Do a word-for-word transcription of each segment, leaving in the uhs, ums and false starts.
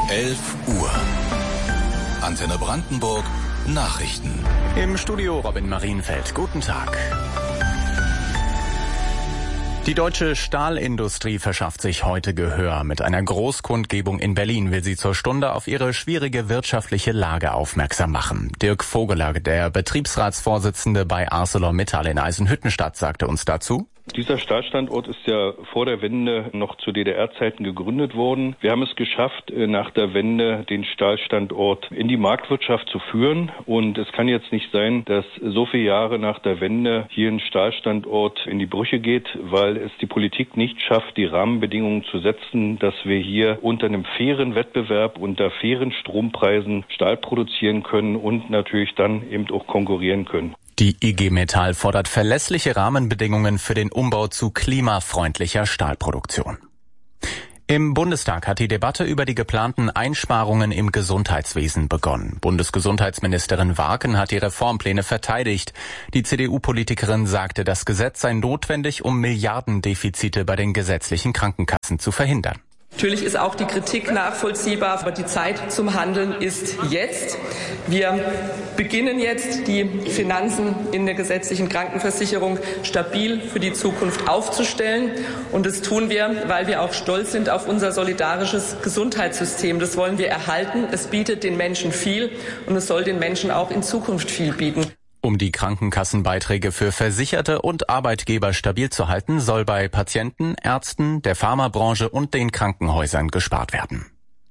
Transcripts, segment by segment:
elf Uhr. Antenne Brandenburg Nachrichten. Im Studio Robin Marienfeld. Guten Tag. Die deutsche Stahlindustrie verschafft sich heute Gehör. Mit einer Großkundgebung in Berlin will sie zur Stunde auf ihre schwierige wirtschaftliche Lage aufmerksam machen. Dirk Vogeler, der Betriebsratsvorsitzende bei ArcelorMittal in Eisenhüttenstadt, sagte uns dazu: Dieser Stahlstandort ist ja vor der Wende noch zu D D R-Zeiten gegründet worden. Wir haben es geschafft, nach der Wende den Stahlstandort in die Marktwirtschaft zu führen. Und es kann jetzt nicht sein, dass so viele Jahre nach der Wende hier ein Stahlstandort in die Brüche geht, weil es die Politik nicht schafft, die Rahmenbedingungen zu setzen, dass wir hier unter einem fairen Wettbewerb, unter fairen Strompreisen Stahl produzieren können und natürlich dann eben auch konkurrieren können. Die I G Metall fordert verlässliche Rahmenbedingungen für den Umbau zu klimafreundlicher Stahlproduktion. Im Bundestag hat die Debatte über die geplanten Einsparungen im Gesundheitswesen begonnen. Bundesgesundheitsministerin Warken hat die Reformpläne verteidigt. Die C D U-Politikerin sagte, das Gesetz sei notwendig, um Milliardendefizite bei den gesetzlichen Krankenkassen zu verhindern. Natürlich ist auch die Kritik nachvollziehbar, aber die Zeit zum Handeln ist jetzt. Wir beginnen jetzt, die Finanzen in der gesetzlichen Krankenversicherung stabil für die Zukunft aufzustellen. Und das tun wir, weil wir auch stolz sind auf unser solidarisches Gesundheitssystem. Das wollen wir erhalten. Es bietet den Menschen viel und es soll den Menschen auch in Zukunft viel bieten. Um die Krankenkassenbeiträge für Versicherte und Arbeitgeber stabil zu halten, soll bei Patienten, Ärzten, der Pharmabranche und den Krankenhäusern gespart werden.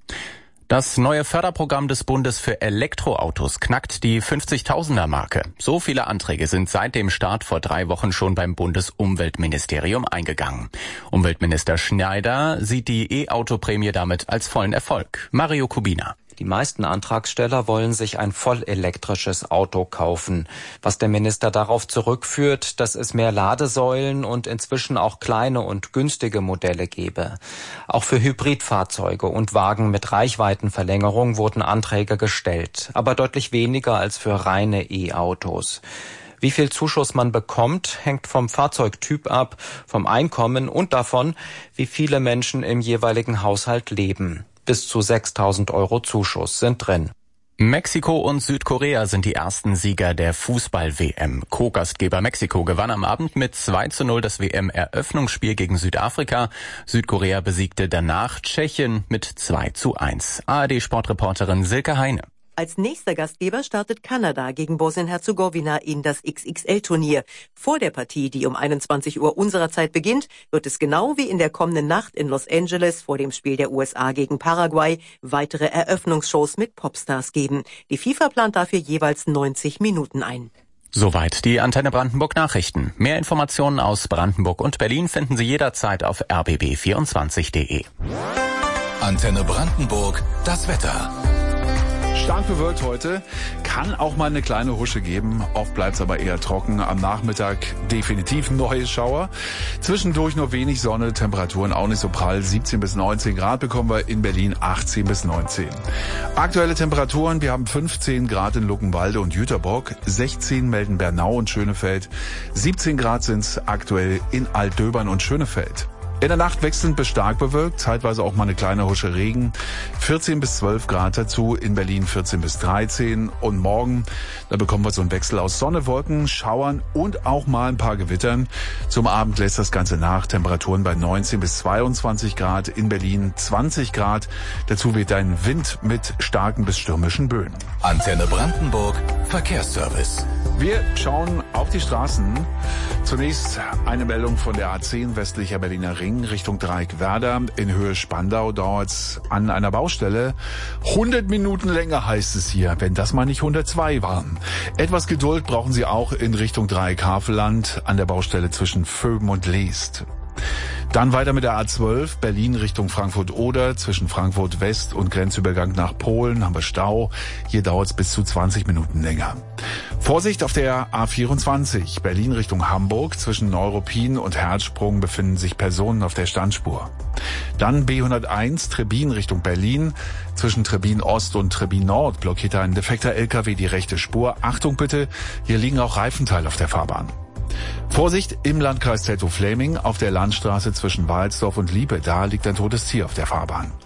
Das neue Förderprogramm des Bundes für Elektroautos knackt die fünfzigtausender-Marke. So viele Anträge sind seit dem Start vor drei Wochen schon beim Bundesumweltministerium eingegangen. Umweltminister Schneider sieht die E-Auto-Prämie damit als vollen Erfolg. Mario Kubina. Die meisten Antragsteller wollen sich ein vollelektrisches Auto kaufen, was der Minister darauf zurückführt, dass es mehr Ladesäulen und inzwischen auch kleine und günstige Modelle gebe. Auch für Hybridfahrzeuge und Wagen mit Reichweitenverlängerung wurden Anträge gestellt, aber deutlich weniger als für reine E-Autos. Wie viel Zuschuss man bekommt, hängt vom Fahrzeugtyp ab, vom Einkommen und davon, wie viele Menschen im jeweiligen Haushalt leben. Bis zu sechstausend Euro Zuschuss sind drin. Mexiko und Südkorea sind die ersten Sieger der Fußball-W M. Co-Gastgeber Mexiko gewann am Abend mit zwei zu null das W M-Eröffnungsspiel gegen Südafrika. Südkorea besiegte danach Tschechien mit zwei zu eins. A R D-Sportreporterin Silke Heine. Als nächster Gastgeber startet Kanada gegen Bosnien-Herzegowina in das X X L-Turnier. Vor der Partie, die um einundzwanzig Uhr unserer Zeit beginnt, wird es genau wie in der kommenden Nacht in Los Angeles vor dem Spiel der U S A gegen Paraguay weitere Eröffnungsshows mit Popstars geben. Die FIFA plant dafür jeweils neunzig Minuten ein. Soweit die Antenne Brandenburg Nachrichten. Mehr Informationen aus Brandenburg und Berlin finden Sie jederzeit auf r b b vierundzwanzig punkt de. Antenne Brandenburg, das Wetter. Stark bewölkt heute, kann auch mal eine kleine Husche geben. Oft bleibt es aber eher trocken. Am Nachmittag definitiv neue Schauer. Zwischendurch nur wenig Sonne, Temperaturen auch nicht so prall. siebzehn bis neunzehn Grad bekommen wir in Berlin, achtzehn bis neunzehn. Aktuelle Temperaturen, wir haben fünfzehn Grad in Luckenwalde und Jüterbock, sechzehn melden Bernau und Schönefeld, siebzehn Grad sind es aktuell in Altdöbern und Schönefeld. In der Nacht wechselnd bis stark bewölkt, zeitweise auch mal eine kleine Husche Regen. vierzehn bis zwölf Grad dazu, in Berlin vierzehn bis dreizehn. Und morgen, da bekommen wir so einen Wechsel aus Sonne, Wolken, Schauern und auch mal ein paar Gewittern. Zum Abend lässt das Ganze nach, Temperaturen bei neunzehn bis zweiundzwanzig Grad, in Berlin zwanzig Grad. Dazu weht ein Wind mit starken bis stürmischen Böen. Antenne Brandenburg, Verkehrsservice. Wir schauen auf die Straßen. Zunächst eine Meldung von der A zehn westlicher Berliner Ring Richtung Dreieck-Werder. In Höhe Spandau dauert es an einer Baustelle hundert Minuten länger, heißt es hier, wenn das mal nicht hundertzwei waren. Etwas Geduld brauchen Sie auch in Richtung Dreieck-Havelland an der Baustelle zwischen Vöben und Leest. Dann weiter mit der A zwölf, Berlin Richtung Frankfurt-Oder. Zwischen Frankfurt West und Grenzübergang nach Polen haben wir Stau. Hier dauert es bis zu zwanzig Minuten länger. Vorsicht auf der A vierundzwanzig, Berlin Richtung Hamburg. Zwischen Neuruppin und Herzsprung befinden sich Personen auf der Standspur. Dann B hunderteins, Trebin Richtung Berlin. Zwischen Trebin Ost und Trebin Nord blockiert ein defekter L K W die rechte Spur. Achtung bitte, hier liegen auch Reifenteile auf der Fahrbahn. Vorsicht im Landkreis Teltow-Fläming auf der Landstraße zwischen Walsdorf und Liebe. Da liegt ein totes Tier auf der Fahrbahn.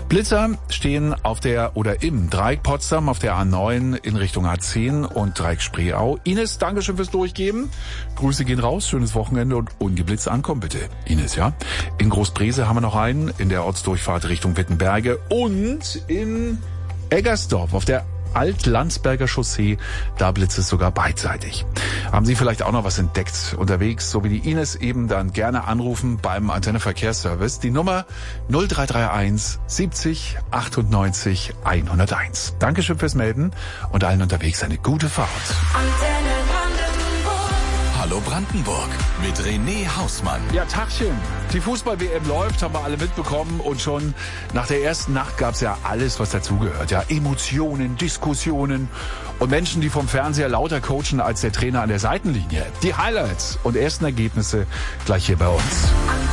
Blitzer stehen auf der oder im Dreieck Potsdam auf der A neun in Richtung A zehn und Dreieck Spreeau. Ines, Dankeschön fürs Durchgeben. Grüße gehen raus, schönes Wochenende und ungeblitzt ankommen bitte. Ines, ja. In Großbrese haben wir noch einen, in der Ortsdurchfahrt Richtung Wittenberge und in Eggersdorf auf der Alt-Landsberger Chaussee, da blitzt es sogar beidseitig. Haben Sie vielleicht auch noch was entdeckt unterwegs, so wie die Ines eben, dann gerne anrufen beim Antenne Verkehrsservice. Die Nummer null drei drei eins siebzig achtundneunzig hunderteins. Dankeschön fürs Melden und allen unterwegs eine gute Fahrt. Antenne Hallo Brandenburg mit René Hausmann. Ja, Tachchen. Die Fußball-W M läuft, haben wir alle mitbekommen. Und schon nach der ersten Nacht gab's ja alles, was dazugehört. Ja, Emotionen, Diskussionen und Menschen, die vom Fernseher lauter coachen als der Trainer an der Seitenlinie. Die Highlights und ersten Ergebnisse gleich hier bei uns.